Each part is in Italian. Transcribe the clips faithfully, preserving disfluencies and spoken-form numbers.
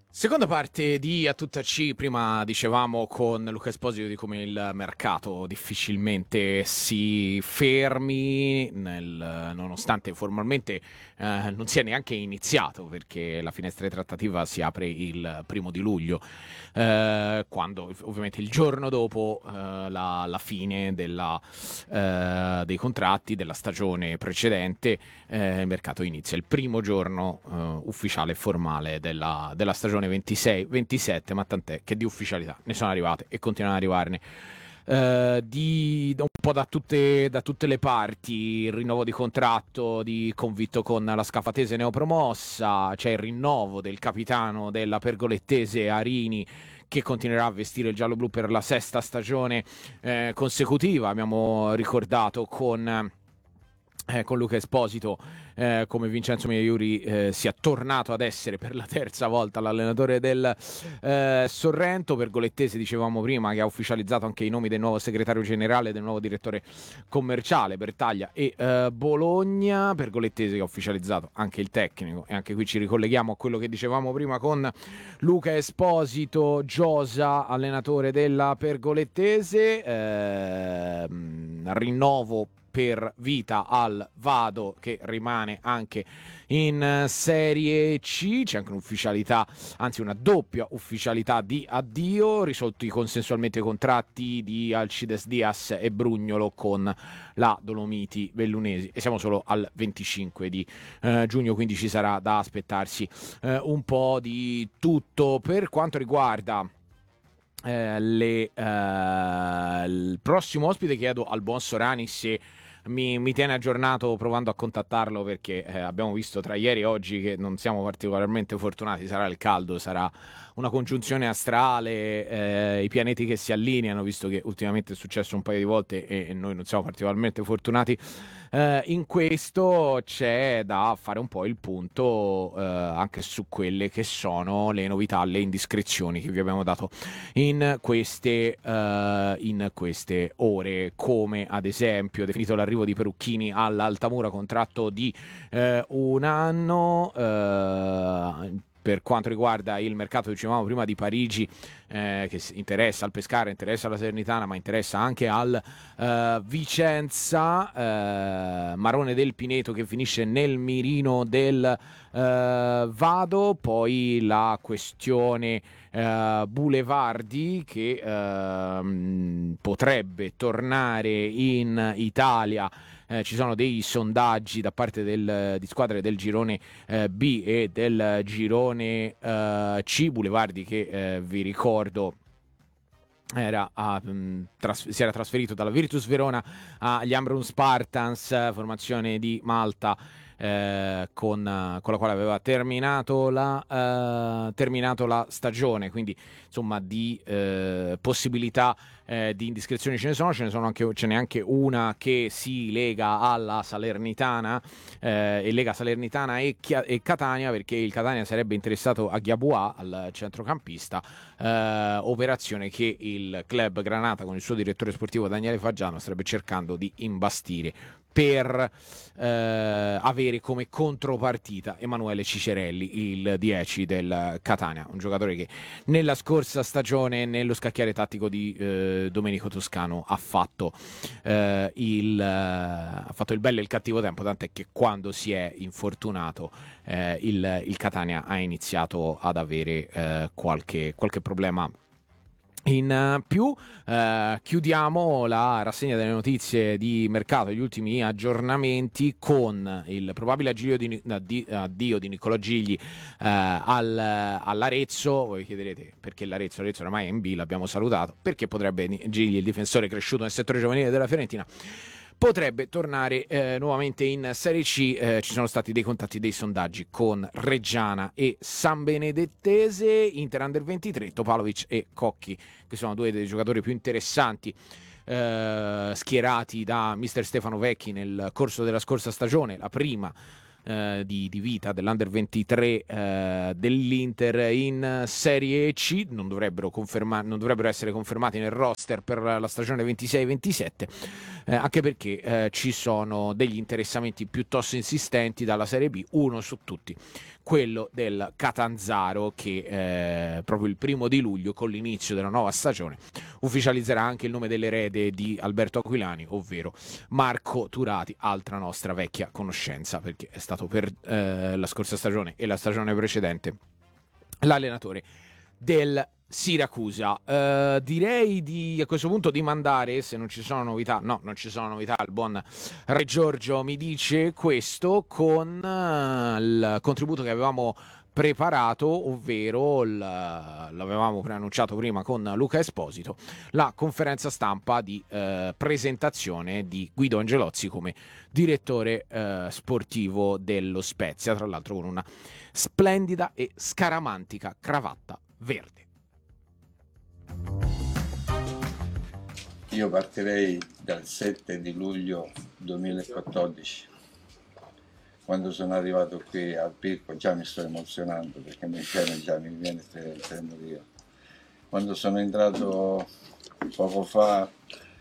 Seconda parte di A Tutta C, prima dicevamo con Luca Esposito di come il mercato difficilmente si fermi, nel- nonostante formalmente eh, non sia neanche iniziato, perché la finestra di trattativa si apre il primo di luglio, eh, quando ovviamente il giorno dopo eh, la, la fine della, eh, dei contratti della stagione precedente. Eh, il mercato inizia il primo giorno eh, ufficiale e formale della, della stagione ventisei ventisette, ma tant'è che di ufficialità ne sono arrivate e continuano ad arrivarne. Eh, di, un po' da tutte, da tutte le parti, il rinnovo di contratto di Convitto con la Scafatese neopromossa, c'è il rinnovo del capitano della Pergolettese Arini, che continuerà a vestire il giallo-blu per la sesta stagione eh, consecutiva. Abbiamo ricordato con eh, con Luca Esposito eh, come Vincenzo Migliuri eh, sia tornato ad essere per la terza volta l'allenatore del eh, Sorrento. Pergolettese, dicevamo prima, che ha ufficializzato anche i nomi del nuovo segretario generale, del nuovo direttore commerciale, Bertaglia e eh, Bologna. Pergolettese che ha ufficializzato anche il tecnico, e anche qui ci ricolleghiamo a quello che dicevamo prima con Luca Esposito. Giosa, allenatore della Pergolettese, eh, rinnovo per vita al Vado, che rimane anche in Serie C. C'è anche un'ufficialità, anzi una doppia ufficialità di addio, risolti consensualmente i contratti di Alcides Diaz e Brugnolo con la Dolomiti Vellunesi, e siamo solo al venticinque di eh, giugno, quindi ci sarà da aspettarsi eh, un po' di tutto. Per quanto riguarda eh, le, eh, il prossimo ospite, chiedo al buon Sorani se mi, mi tiene aggiornato provando a contattarlo, perché eh, abbiamo visto tra ieri e oggi che non siamo particolarmente fortunati. Sarà il caldo, sarà una congiunzione astrale, eh, i pianeti che si allineano, visto che ultimamente è successo un paio di volte e, e noi non siamo particolarmente fortunati eh, in questo. C'è da fare un po' il punto eh, anche su quelle che sono le novità, le indiscrezioni che vi abbiamo dato in queste, uh, in queste ore, come ad esempio definito l'arrivo di Perucchini all'Altamura, contratto di uh, un anno. Uh, per quanto riguarda il mercato, dicevamo prima, di Parigi, eh, che interessa al Pescara, interessa alla Salernitana, ma interessa anche al uh, Vicenza. uh, Marone del Pineto che finisce nel mirino del uh, Vado. Poi la questione Uh, Boulevardi, che uh, potrebbe tornare in Italia. Eh, ci sono dei sondaggi da parte del, di squadre del girone eh, B e del girone eh, C. Boulevardi, che eh, vi ricordo era a, mh, tras- si era trasferito dalla Virtus Verona agli Ambrun Spartans, formazione di Malta, eh, con, uh, con la quale aveva terminato la, uh, terminato la stagione. Quindi insomma di uh, possibilità eh, di indiscrezioni ce ne sono, ce ne sono anche, ce n'è anche una che si lega alla Salernitana, eh, e lega Salernitana e, Chia- e Catania, perché il Catania sarebbe interessato a Ghiaboua, al centrocampista, eh, operazione che il club Granata, con il suo direttore sportivo Daniele Faggiano, starebbe cercando di imbastire per eh, avere come contropartita Emanuele Cicerelli, il dieci del Catania, un giocatore che nella scorsa stagione nello scacchiere tattico di eh, Domenico Toscano ha fatto, eh, il, eh, ha fatto il bello e il cattivo tempo, tant'è che quando si è infortunato eh, il, il Catania ha iniziato ad avere eh, qualche, qualche problema in uh, più. Uh, chiudiamo la rassegna delle notizie di mercato, gli ultimi aggiornamenti, con il probabile addio di, addio di Niccolò Gigli uh, al, all'Arezzo. Voi chiederete perché l'Arezzo? L'Arezzo oramai è in B, l'abbiamo salutato. Perché potrebbe Gigli, il difensore cresciuto nel settore giovanile della Fiorentina, potrebbe tornare eh, nuovamente in Serie C. Eh, ci sono stati dei contatti, dei sondaggi con Reggiana e San Benedettese. Inter Under ventitré, Topalovic e Cocchi, che sono due dei giocatori più interessanti eh, schierati da mister Stefano Vecchi nel corso della scorsa stagione, la prima eh, di, di vita dell'Under ventitré eh, dell'Inter in Serie C. Non dovrebbero, conferma- non dovrebbero essere confermati nel roster per la stagione ventisei ventisette. eh, anche perché eh, ci sono degli interessamenti piuttosto insistenti dalla Serie B, uno su tutti, quello del Catanzaro, che eh, proprio il primo di luglio, con l'inizio della nuova stagione, ufficializzerà anche il nome dell'erede di Alberto Aquilani, ovvero Marco Turati, altra nostra vecchia conoscenza, perché è stato per eh, la scorsa stagione e la stagione precedente l'allenatore del Siracusa. Uh, direi di a questo punto di mandare, se non ci sono novità, no, non ci sono novità, il buon Re Giorgio mi dice questo con uh, il contributo che avevamo preparato, ovvero il, l'avevamo preannunciato prima con Luca Esposito, la conferenza stampa di uh, presentazione di Guido Angelozzi come direttore uh, sportivo dello Spezia, tra l'altro con una splendida e scaramantica cravatta verde. Io partirei dal sette di luglio duemilaquattordici, quando sono arrivato qui al Pirco. Già mi sto emozionando perché mi viene, già mi viene per morire. Quando sono entrato poco fa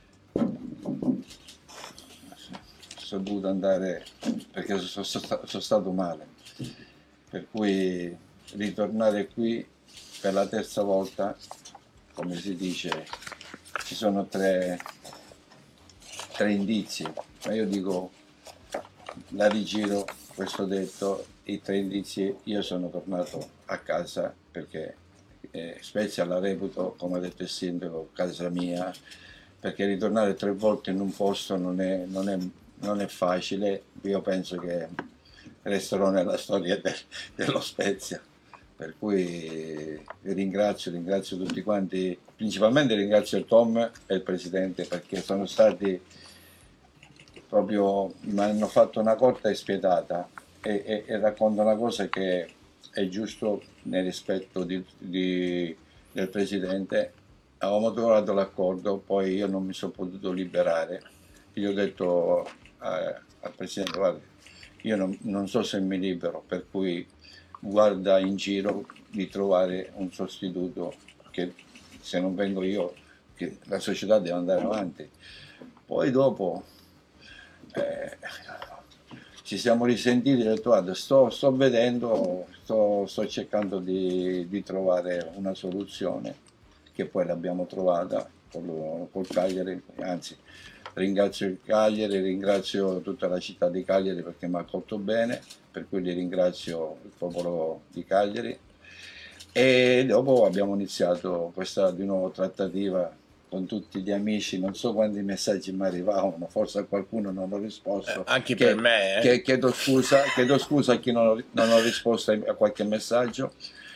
sono dovuto andare perché sono, sono, sono stato male, per cui ritornare qui per la terza volta, come si dice, ci sono tre, tre indizi, ma io dico, la rigiro questo detto, i tre indizi. Io sono tornato a casa perché eh, Spezia la reputo, come ha detto il sindaco, casa mia, perché ritornare tre volte in un posto non è, non è, non è facile. Io penso che resterò nella storia de, dello Spezia. Per cui vi ringrazio, ringrazio tutti quanti, principalmente ringrazio il Tom e il Presidente, perché sono stati proprio, mi hanno fatto una corta e spietata, e, e, e racconto una cosa che è giusto nel rispetto di, di, del Presidente. Avevamo trovato l'accordo, poi io non mi sono potuto liberare, gli ho detto eh, al Presidente, guarda, io non, non so se mi libero, per cui guarda in giro di trovare un sostituto, che se non vengo io, che la società deve andare avanti. Poi dopo eh, ci siamo risentiti e ho detto, guarda, sto, sto vedendo, sto, sto cercando di, di trovare una soluzione, che poi l'abbiamo trovata col, col Cagliari. Anzi, ringrazio il Cagliari, ringrazio tutta la città di Cagliari perché mi ha accolto bene, per cui li ringrazio, il popolo di Cagliari. E dopo abbiamo iniziato questa di nuovo trattativa con tutti gli amici. Non so quanti messaggi mi arrivavano, forse a qualcuno non ho risposto. Eh, anche che, per me. Eh. Che, chiedo, scusa, chiedo scusa a chi non ho, non ho risposto a qualche messaggio.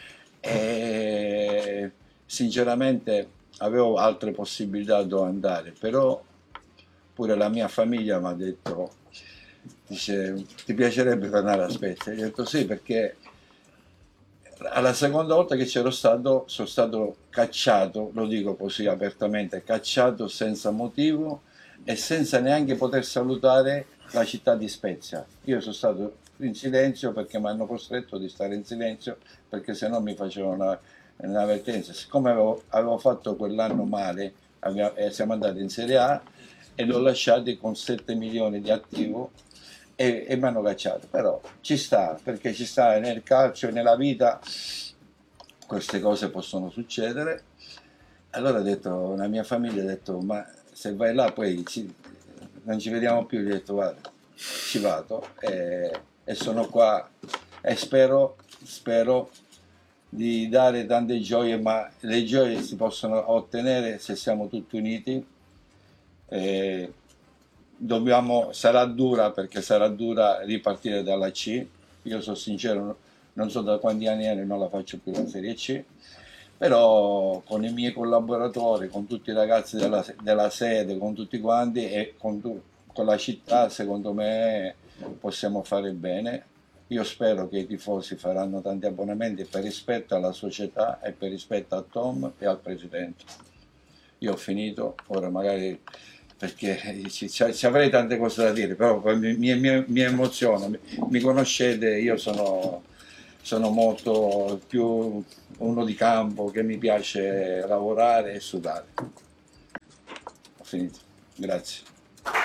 E sinceramente avevo altre possibilità dove andare, però pure la mia famiglia mi ha detto, dice, ti piacerebbe tornare a Spezia? Io ho detto sì, perché alla seconda volta che c'ero stato sono stato cacciato, lo dico così apertamente, cacciato senza motivo e senza neanche poter salutare la città di Spezia. Io sono stato in silenzio perché mi hanno costretto di stare in silenzio, perché se no mi facevano una, un'avvertenza. Siccome avevo, avevo fatto quell'anno male, abbiamo, eh, siamo andati in Serie A e l'ho lasciati con sette milioni di attivo e, e mi hanno cacciato. Però ci sta, perché ci sta nel calcio e nella vita, queste cose possono succedere. Allora ho detto, la mia famiglia ha detto, ma se vai là poi ci, non ci vediamo più. Gli ho detto, guarda, ci vado e, e sono qua e spero, spero di dare tante gioie, ma le gioie si possono ottenere se siamo tutti uniti. E dobbiamo, sarà dura, perché sarà dura ripartire dalla C. Io sono sincero, non so da quanti anni è, non la faccio più la Serie C, però con i miei collaboratori, con tutti i ragazzi della, della sede, con tutti quanti e con, con la città, secondo me possiamo fare bene. Io spero che i tifosi faranno tanti abbonamenti per rispetto alla società e per rispetto a Tom e al Presidente. Io ho finito, ora magari, perché ci, ci avrei tante cose da dire, però mi, mi, mi, mi emoziono, mi, mi conoscete, io sono, sono molto più uno di campo, che mi piace lavorare e sudare. Ho finito, grazie.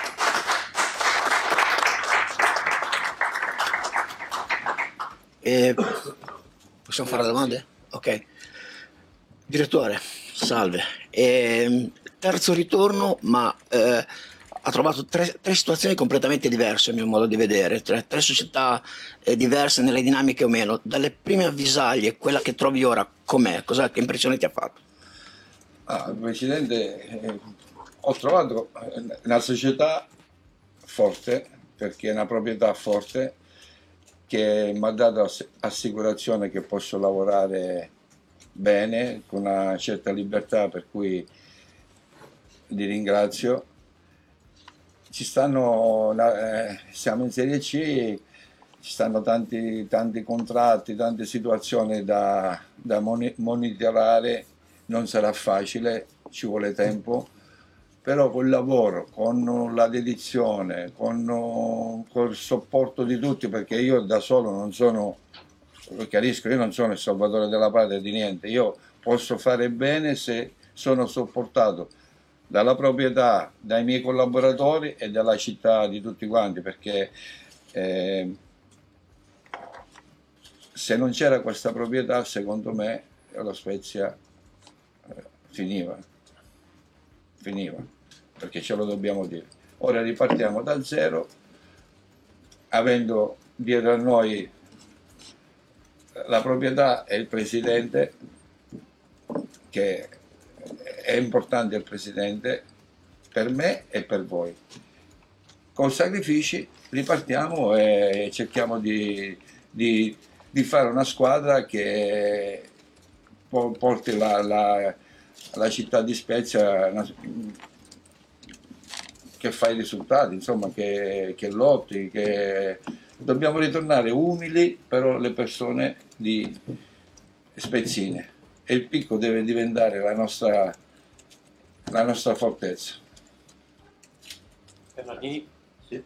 Eh, possiamo fare domande? Ok. Direttore, salve. Eh, terzo ritorno, ma eh, ha trovato tre, tre situazioni completamente diverse, a mio modo di vedere, tre, tre società eh, diverse nelle dinamiche o meno. Dalle prime avvisaglie, quella che trovi ora, com'è? Cos'è, che impressione ti ha fatto? Ah, Presidente, eh, ho trovato una società forte, perché è una proprietà forte, che mi ha dato ass- assicurazione che posso lavorare bene, con una certa libertà, per cui li ringrazio. Ci stanno, la- eh, siamo in Serie C, ci stanno tanti, tanti contratti, tante situazioni da, da moni- monitorare, non sarà facile, ci vuole tempo, però col lavoro, con la dedizione, con, col supporto di tutti, perché io da solo non sono, lo chiarisco, io non sono il salvatore della patria di niente, io posso fare bene se sono supportato dalla proprietà, dai miei collaboratori e dalla città di tutti quanti, perché eh, se non c'era questa proprietà, secondo me la Spezia eh, finiva, finiva, perché ce lo dobbiamo dire. Ora ripartiamo da zero, avendo dietro a noi la proprietà e il presidente, che è importante il presidente per me e per voi. Con sacrifici ripartiamo e cerchiamo di, di, di fare una squadra che porti la, la, la città di Spezia, che fa i risultati, insomma, che, che lotti, che dobbiamo ritornare umili, però le persone di spezzine, e il picco deve diventare la nostra, la nostra fortezza. Bernardini? Sì.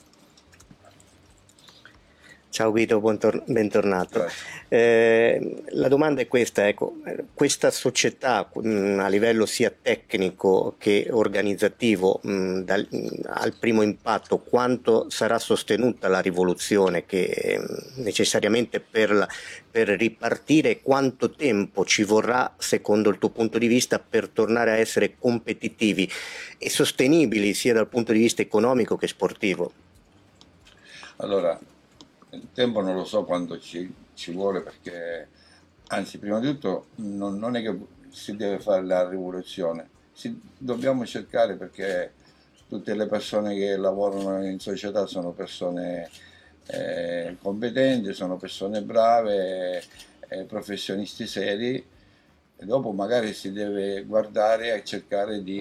Ciao Guido, buontor- bentornato. Grazie. Eh, la domanda è questa, ecco, questa società mh, a livello sia tecnico che organizzativo, mh, dal, mh, al primo impatto, quanto sarà sostenuta la rivoluzione che mh, necessariamente per, la, per ripartire, quanto tempo ci vorrà secondo il tuo punto di vista per tornare a essere competitivi e sostenibili sia dal punto di vista economico che sportivo? Allora, il tempo non lo so quando ci, ci vuole, perché, anzi, prima di tutto non, non è che si deve fare la rivoluzione, si, dobbiamo cercare, perché tutte le persone che lavorano in società sono persone eh, competenti, sono persone brave, eh, professionisti seri, e dopo magari si deve guardare e cercare di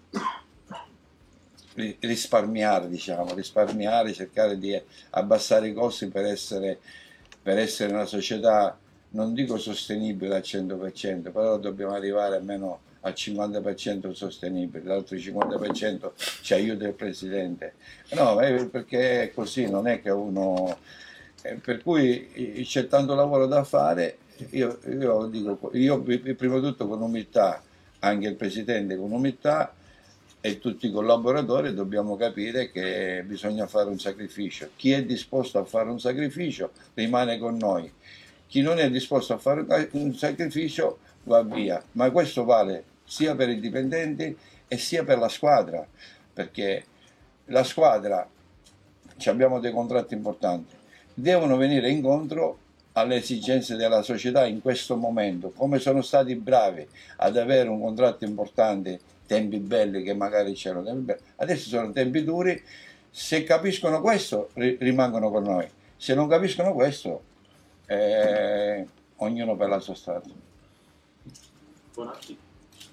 risparmiare, diciamo, risparmiare, cercare di abbassare i costi per essere, per essere una società, non dico sostenibile al cento per cento, però dobbiamo arrivare almeno al cinquanta per cento sostenibile, l'altro cinquanta per cento ci aiuta il Presidente. No, è perché è così, non è che uno... eh, per cui c'è tanto lavoro da fare, io, io dico, io prima di tutto con umiltà, anche il Presidente con umiltà, e tutti i collaboratori dobbiamo capire che bisogna fare un sacrificio. Chi è disposto a fare un sacrificio rimane con noi, chi non è disposto a fare un sacrificio va via, ma questo vale sia per i dipendenti e sia per la squadra, perché la squadra, abbiamo dei contratti importanti, devono venire incontro alle esigenze della società in questo momento, come sono stati bravi ad avere un contratto importante, tempi belli, che magari c'erano tempi belli, adesso sono tempi duri. Se capiscono questo rimangono con noi, se non capiscono questo eh, ognuno per la sua strada. Bonacci?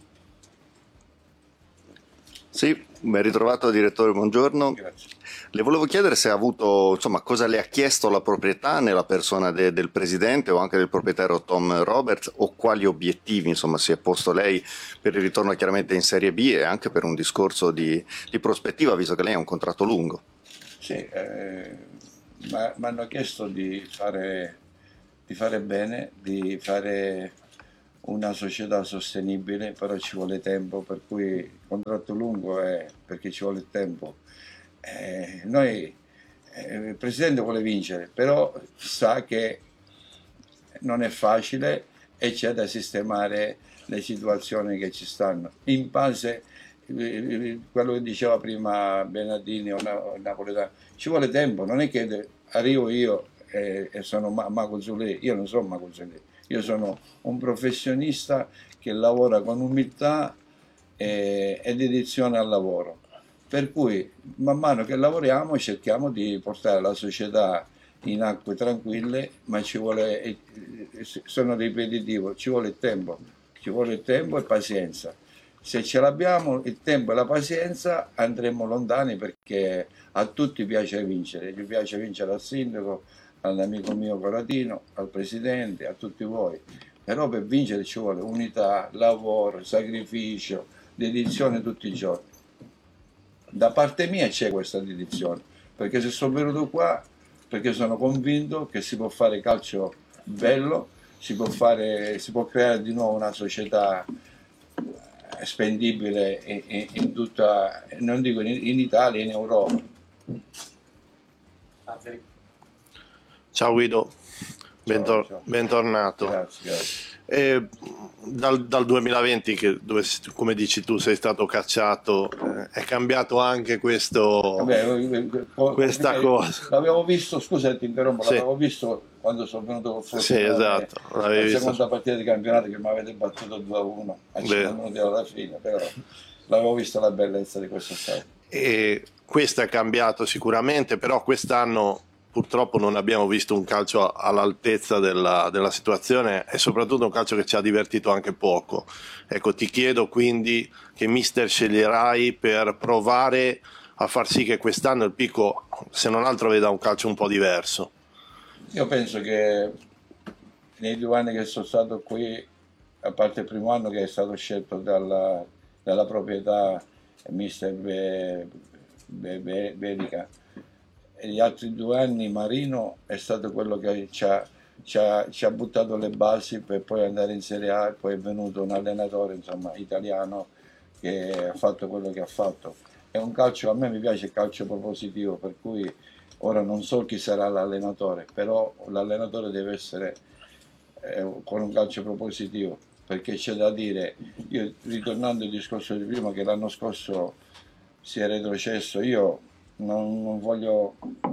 Sì, ben ritrovato direttore, buongiorno. Grazie. Le volevo chiedere se ha avuto, insomma, cosa le ha chiesto la proprietà nella persona de- del presidente o anche del proprietario Tom Roberts, o quali obiettivi, insomma, si è posto lei per il ritorno chiaramente in Serie B e anche per un discorso di, di prospettiva, visto che lei ha un contratto lungo. Sì, eh, mi hanno chiesto di fare, di fare bene, di fare una società sostenibile, però ci vuole tempo, per cui il contratto lungo è perché ci vuole tempo. Eh, noi, eh, il Presidente vuole vincere, però sa che non è facile e c'è da sistemare le situazioni che ci stanno. In base, quello che diceva prima Bernardini o Napoletano, ci vuole tempo, non è che arrivo io e, e sono Mago Zulè, io non sono Mago Zulè, io sono un professionista che lavora con umiltà e, e dedizione al lavoro, per cui man mano che lavoriamo cerchiamo di portare la società in acque tranquille, ma ci vuole, sono ripetitivo, ci vuole tempo, ci vuole tempo e pazienza. Se ce l'abbiamo il tempo e la pazienza andremo lontani, perché a tutti piace vincere, gli piace vincere al sindaco, all'amico mio Coratino, al presidente, a tutti voi, però per vincere ci vuole unità, lavoro, sacrificio, dedizione tutti i giorni. Da parte mia c'è questa dedizione, perché se sono venuto qua perché sono convinto che si può fare calcio bello, si può, fare, si può creare di nuovo una società spendibile in, in tutta, non dico in Italia, in Europa. Ciao Guido, Bentor- ciao, ciao. bentornato. Grazie, grazie. E dal, dal duemilaventi, che, dove come dici tu sei stato cacciato, eh, è cambiato anche questo, Vabbè, questa eh, cosa. L'avevo visto, scusa ti interrompo, sì. l'avevo visto quando sono venuto con Forza, sì, esatto. la seconda partita di campionato che mi avete battuto due a uno a cinque minuti alla fine, però l'avevo vista la bellezza di questo stadio. E questo è cambiato sicuramente, però quest'anno purtroppo non abbiamo visto un calcio all'altezza della, della situazione e soprattutto un calcio che ci ha divertito anche poco. Ecco, ti chiedo quindi che mister sceglierai per provare a far sì che quest'anno il Pico, se non altro, veda un calcio un po' diverso. Io penso che nei due anni che sono stato qui, a parte il primo anno che è stato scelto dalla, dalla proprietà mister Be, Be, Be, Bedica, e gli altri due anni Marino è stato quello che ci ha, ci, ha, ci ha buttato le basi per poi andare in Serie A, e poi è venuto un allenatore, insomma, italiano, che ha fatto quello che ha fatto. È un calcio, a me mi piace il calcio propositivo, per cui ora non so chi sarà l'allenatore, però l'allenatore deve essere eh, con un calcio propositivo, perché c'è da dire, io ritornando al discorso di prima, che l'anno scorso si è retrocesso, io Non, non, voglio,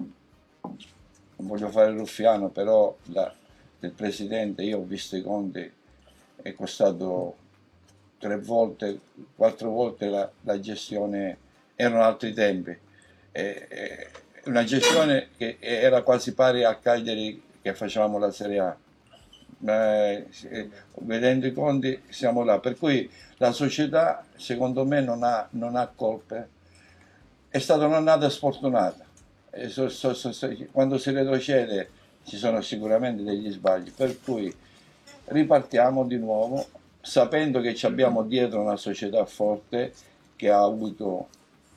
non voglio fare il ruffiano, però la, del presidente, io ho visto i conti, è costato tre volte, quattro volte la, la gestione, erano altri tempi, e, e, una gestione che era quasi pari a Cagliari che facevamo la Serie A. Eh, vedendo i conti siamo là, per cui la società secondo me non ha, non ha colpe. È stata un'annata sfortunata, e so, so, so, so, quando si retrocede ci sono sicuramente degli sbagli, per cui ripartiamo di nuovo sapendo che ci abbiamo dietro una società forte che ha avuto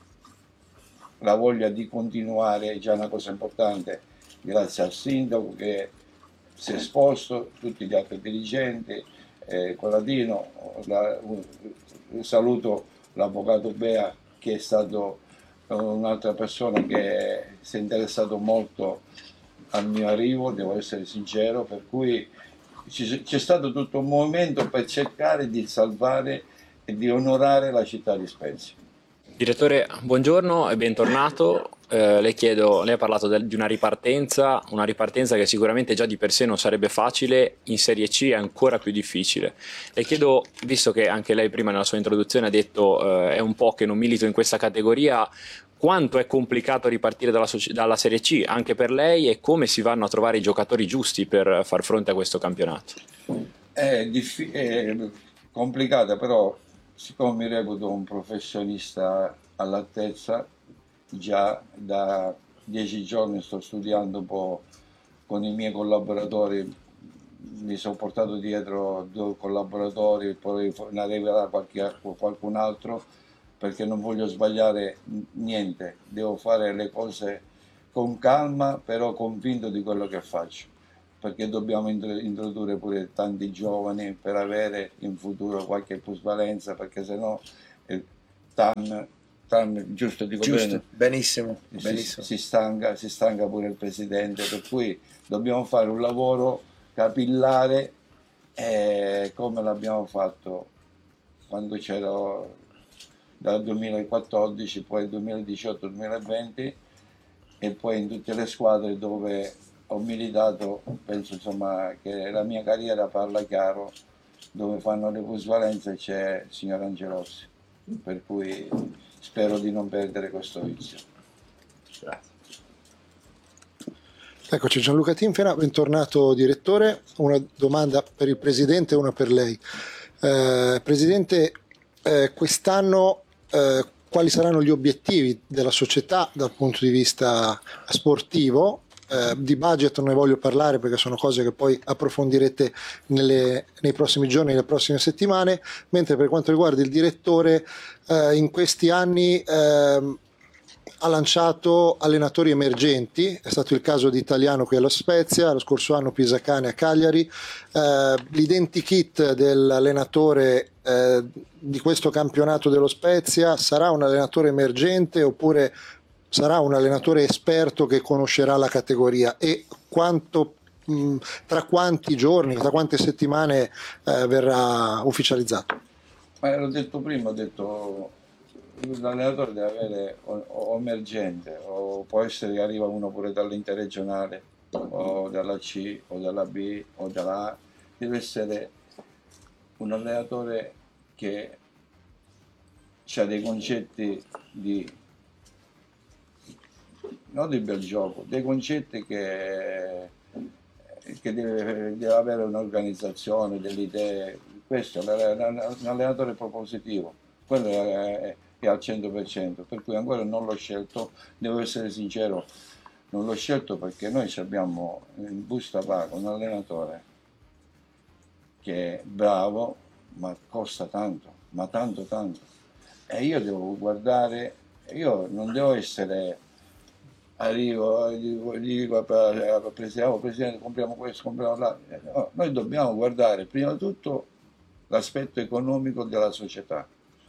la voglia di continuare, è già una cosa importante, grazie al sindaco che si è esposto, tutti gli altri dirigenti, eh, Coratino, la, un, saluto l'avvocato Bea che è stato un'altra persona che si è interessato molto al mio arrivo, devo essere sincero, per cui c'è stato tutto un movimento per cercare di salvare e di onorare la città di Spezia. Direttore, buongiorno e bentornato. Eh, le chiedo, lei ha parlato del, di una ripartenza, una ripartenza che sicuramente già di per sé non sarebbe facile, in Serie C è ancora più difficile. Le chiedo, visto che anche lei prima nella sua introduzione ha detto eh, è un po' che non milito in questa categoria, quanto è complicato ripartire dalla, dalla Serie C anche per lei e come si vanno a trovare i giocatori giusti per far fronte a questo campionato? È, diffi- è complicata, però siccome mi reputo un professionista all'altezza, già da dieci giorni sto studiando un po' con i miei collaboratori, mi sono portato dietro due collaboratori, poi ne arriverà qualche, qualcun altro, perché non voglio sbagliare niente, devo fare le cose con calma, però convinto di quello che faccio, perché dobbiamo introdurre pure tanti giovani per avere in futuro qualche plusvalenza, perché sennò il T A M, T A M giusto dico giusto, bene, benissimo, si, benissimo. Si, stanca, si stanca pure il presidente, per cui dobbiamo fare un lavoro capillare, eh, come l'abbiamo fatto quando c'ero dal duemilaquattordici, poi duemiladiciotto duemilaventi e poi in tutte le squadre dove ho militato. Penso insomma che la mia carriera parla chiaro, dove fanno le plusvalenze c'è il signor Angelossi, per cui spero di non perdere questo vizio. Grazie. Eccoci, Gianluca Tinfena, bentornato direttore. Una domanda per il Presidente e una per lei. Eh, Presidente, eh, quest'anno eh, quali saranno gli obiettivi della società dal punto di vista sportivo? Eh, di budget non ne voglio parlare perché sono cose che poi approfondirete nelle, nei prossimi giorni, nelle prossime settimane, mentre per quanto riguarda il direttore, eh, in questi anni eh, ha lanciato allenatori emergenti, è stato il caso di Italiano qui allo Spezia, lo scorso anno Pisacane a Cagliari, eh, l'identikit dell'allenatore eh, di questo campionato dello Spezia sarà un allenatore emergente oppure sarà un allenatore esperto che conoscerà la categoria, e quanto, mh, tra quanti giorni, tra quante settimane eh, verrà ufficializzato? Ma l'ho detto prima, ho detto l'allenatore deve avere o, o emergente, o può essere che arriva uno pure dall'interregionale o dalla C o dalla B o dalla A, deve essere un allenatore che ha dei concetti di non di bel gioco, dei concetti che, che deve, deve avere un'organizzazione, delle idee. Questo è un allenatore propositivo, quello è, è al cento per cento, per cui ancora non l'ho scelto, devo essere sincero, non l'ho scelto perché noi abbiamo in busta paga un allenatore che è bravo, ma costa tanto, ma tanto tanto, e io devo guardare, io non devo essere... Arrivo, gli dico al Presidente, oh, Presidente, compriamo questo, compriamo là. No, noi dobbiamo guardare prima di tutto l'aspetto economico della società,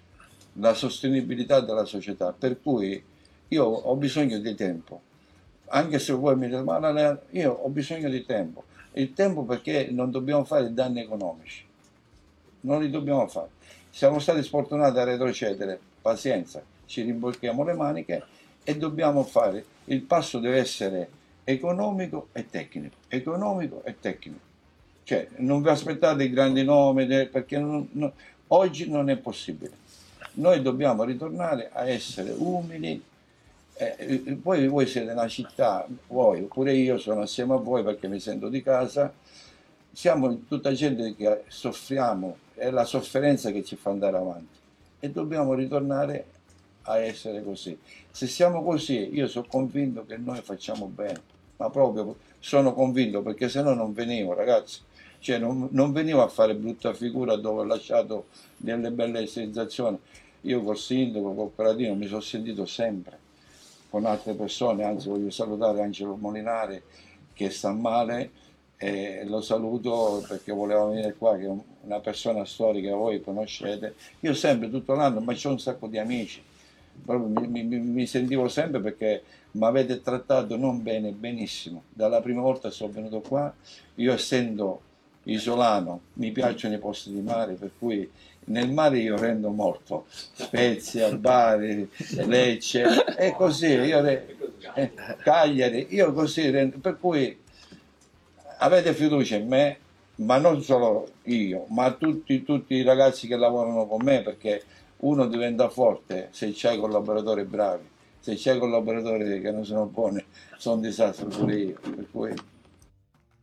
la sostenibilità della società, per cui io ho bisogno di tempo, anche se voi mi dite, ma io ho bisogno di tempo, il tempo perché non dobbiamo fare danni economici, non li dobbiamo fare. Siamo stati sfortunati a retrocedere, pazienza, ci rimbocchiamo le maniche e dobbiamo fare. Il passo deve essere economico e tecnico, economico e tecnico. Cioè, non vi aspettate i grandi nomi, perché non, no, oggi non è possibile. Noi dobbiamo ritornare a essere umili. Eh, poi voi siete una città, voi, oppure io sono assieme a voi perché mi sento di casa. Siamo tutta gente che soffriamo, è la sofferenza che ci fa andare avanti. E dobbiamo ritornare a essere così. Se siamo così, io sono convinto che noi facciamo bene, ma proprio sono convinto, perché se no non venivo, ragazzi, cioè non, non venivo a fare brutta figura dove ho lasciato delle belle sensazioni. Io col sindaco, col Paladino mi sono sentito sempre, con altre persone, anzi voglio salutare Angelo Molinari che sta male, e lo saluto perché voleva venire qua, che è una persona storica, voi conoscete. Io sempre, tutto l'anno, ma c'ho un sacco di amici, proprio mi, mi, mi sentivo sempre perché mi avete trattato non bene, benissimo. Dalla prima volta sono venuto qua, io essendo isolano mi piacciono i posti di mare, per cui nel mare io rendo morto, Spezia, Bari, Lecce, e così, io re, eh, Cagliari, io così rendo, per cui avete fiducia in me, ma non solo io, ma tutti, tutti i ragazzi che lavorano con me, perché uno diventa forte se c'hai collaboratori bravi, se c'hai collaboratori che non sono buoni, sono un disastro pure io, per cui